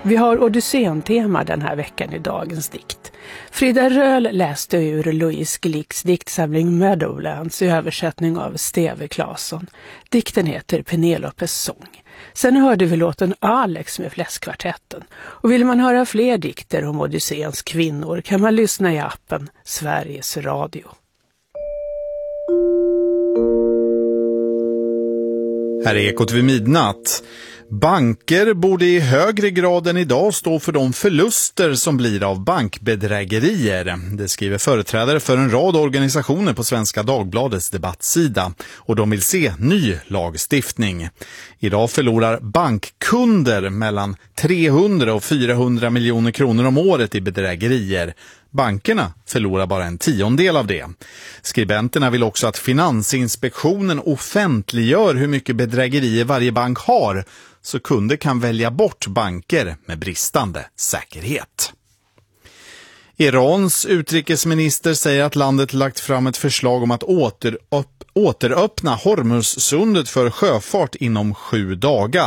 Vi har Odysseen-tema den här veckan i dagens dikt. Frida Röhl läste ur Louise Glicks diktsamling Meadowlands i översättning av Steve Claesson. Dikten heter Penelopes sång. Sen hörde vi låten Alex med Fläskkvartetten. Och vill man höra fler dikter om Odysseens kvinnor kan man lyssna i appen Sveriges Radio. Här är Ekot vid midnatt. Banker borde i högre grad än idag stå för de förluster som blir av bankbedrägerier. Det skriver företrädare för en rad organisationer på Svenska Dagbladets debattsida. Och de vill se ny lagstiftning. Idag förlorar bankkunder mellan 300 och 400 miljoner kronor om året i bedrägerier. Bankerna förlorar bara en 10% av det. Skribenterna vill också att Finansinspektionen offentliggör hur mycket bedrägerier varje bank har, så kunder kan välja bort banker med bristande säkerhet. Irans utrikesminister säger att landet lagt fram ett förslag om att återöppna Hormuzsundet för sjöfart inom 7 dagar.